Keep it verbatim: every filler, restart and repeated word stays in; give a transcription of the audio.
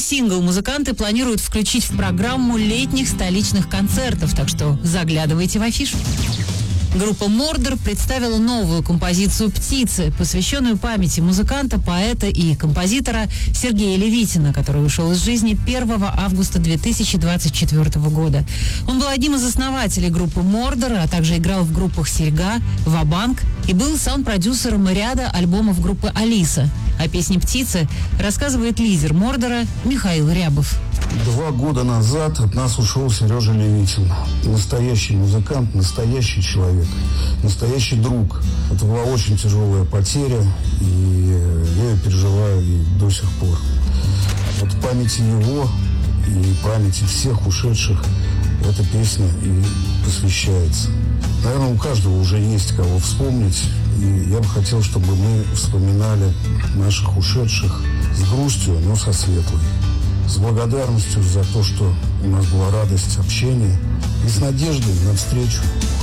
сингл музыканты планируют включить в программу летних столичных концертов, так что заглядывайте в афишу. Группа «Мордор» представила новую композицию «Птицы», посвященную памяти музыканта, поэта и композитора Сергея Левитина, который ушел из жизни первого августа две тысячи двадцать четвёртого года. Он был одним из основателей группы «Мордор», а также играл в группах «Серьга», «Ва-банк» и был саунд-продюсером ряда альбомов группы «Алиса». О песне «Птицы» рассказывает лидер «Мордора» Михаил Рябов. Два года назад от нас ушел Сережа Левитин. Настоящий музыкант, настоящий человек, настоящий друг. Это была очень тяжелая потеря, и я ее переживаю и до сих пор. Вот в памяти его и памяти всех ушедших эта песня и посвящается. Наверное, у каждого уже есть кого вспомнить, и я бы хотел, чтобы мы вспоминали наших ушедших с грустью, но со светлой. С благодарностью за то, что у нас была радость общения, и с надеждой на встречу.